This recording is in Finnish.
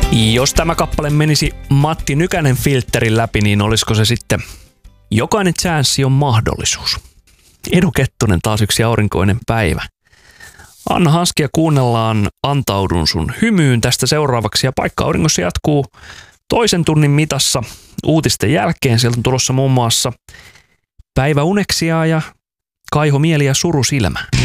Jos tämä kappale menisi Matti Nykänen filterin läpi, niin olisiko se sitten jokainen chanssi on mahdollisuus. Edu Kettunen, taas yksi aurinkoinen päivä. Anna Hanskia kuunnellaan Antaudun sun hymyyn tästä seuraavaksi ja Paikka auringossa jatkuu toisen tunnin mitassa uutisten jälkeen. Sieltä on tulossa muun muassa Päiväuneksia ja Kaiho mieli ja surusilmä.